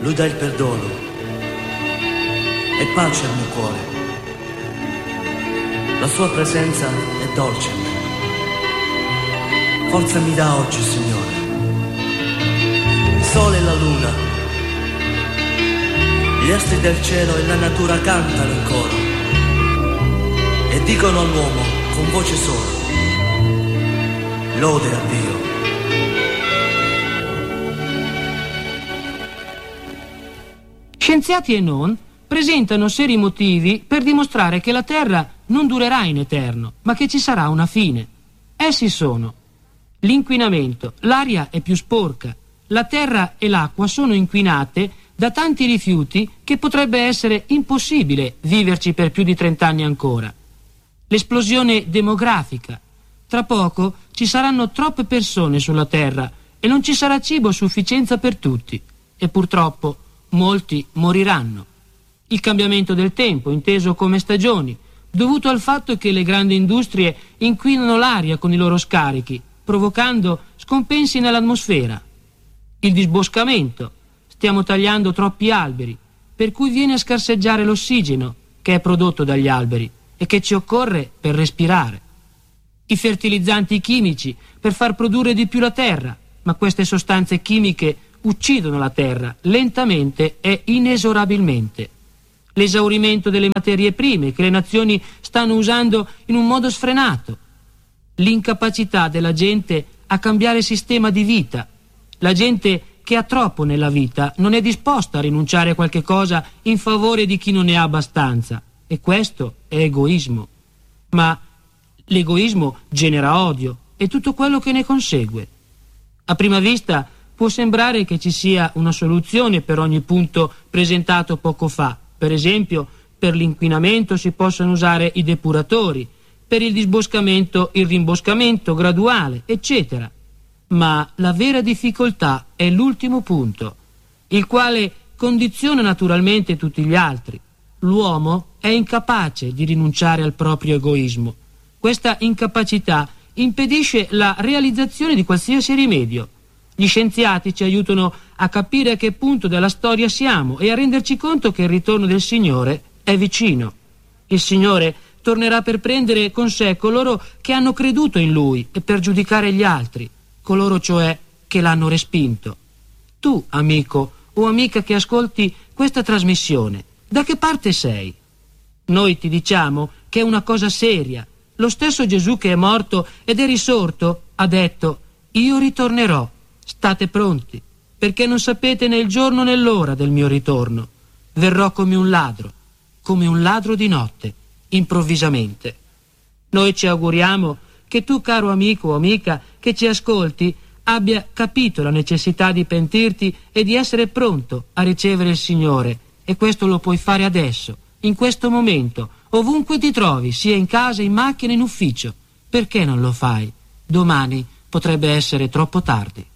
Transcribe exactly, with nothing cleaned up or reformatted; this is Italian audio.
Lui dà il perdono e pace al mio cuore. La sua presenza è dolce a me. Forza mi dà oggi, Signore. Il sole e la luna, gli astri del cielo e la natura cantano in coro e dicono all'uomo con voce sola: lode a Dio. Scienziati e non presentano seri motivi per dimostrare che la Terra non durerà in eterno, ma che ci sarà una fine. Essi sono: l'inquinamento, l'aria è più sporca, la terra e l'acqua sono inquinate da tanti rifiuti che potrebbe essere impossibile viverci per più di trent'anni ancora. L'esplosione demografica, tra poco ci saranno troppe persone sulla terra e non ci sarà cibo a sufficienza per tutti e purtroppo molti moriranno. Il cambiamento del tempo, inteso come stagioni, dovuto al fatto che le grandi industrie inquinano l'aria con i loro scarichi, provocando scompensi nell'atmosfera. Il disboscamento. Stiamo tagliando troppi alberi, per cui viene a scarseggiare l'ossigeno che è prodotto dagli alberi e che ci occorre per respirare. I fertilizzanti chimici per far produrre di più la terra, ma queste sostanze chimiche uccidono la terra lentamente e inesorabilmente. L'esaurimento delle materie prime che le nazioni stanno usando in un modo sfrenato. L'incapacità della gente a cambiare sistema di vita. La gente che ha troppo nella vita non è disposta a rinunciare a qualche cosa in favore di chi non ne ha abbastanza, e questo è egoismo. Ma l'egoismo genera odio e tutto quello che ne consegue. A prima vista può sembrare che ci sia una soluzione per ogni punto presentato poco fa. Per esempio, per l'inquinamento si possono usare i depuratori, per il disboscamento il rimboscamento graduale, eccetera. Ma la vera difficoltà è l'ultimo punto, il quale condiziona naturalmente tutti gli altri. L'uomo è incapace di rinunciare al proprio egoismo. Questa incapacità impedisce la realizzazione di qualsiasi rimedio. Gli scienziati ci aiutano a capire a che punto della storia siamo e a renderci conto che il ritorno del Signore è vicino. Il Signore tornerà per prendere con sé coloro che hanno creduto in Lui e per giudicare gli altri, coloro cioè che l'hanno respinto. Tu, amico o amica che ascolti questa trasmissione, da che parte sei? Noi ti diciamo che è una cosa seria. Lo stesso Gesù che è morto ed è risorto ha detto: io ritornerò. State pronti, perché non sapete né il giorno né l'ora del mio ritorno. Verrò come un ladro, come un ladro di notte, improvvisamente. Noi ci auguriamo che tu, caro amico o amica che ci ascolti, abbia capito la necessità di pentirti e di essere pronto a ricevere il Signore. E questo lo puoi fare adesso, in questo momento, ovunque ti trovi, sia in casa, in macchina, in ufficio. Perché non lo fai? Domani potrebbe essere troppo tardi.